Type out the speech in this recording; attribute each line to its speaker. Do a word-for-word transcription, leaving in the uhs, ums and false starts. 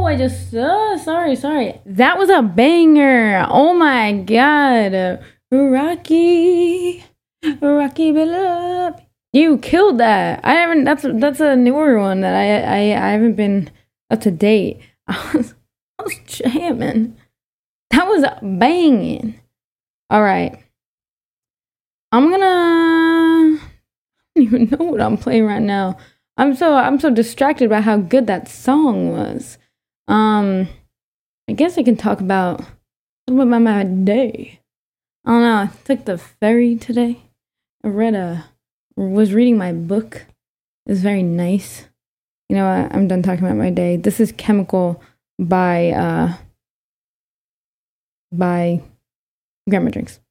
Speaker 1: I just, uh, sorry, sorry. That was a banger. Oh my God. Rocky, Rocky Phillip. You killed that. I haven't, that's, that's a newer one that I, I, I haven't been up to date. I was, I was jamming. That was banging. All right. I'm gonna, I don't even know what I'm playing right now. I'm so I'm so distracted by how good that song was. Um, I guess I can talk about a little bit about my day. I don't know. I took the ferry today. I read a was reading my book. It was very nice. You know what? I'm done talking about my day. This is Chemical by uh by Grandma Drinks.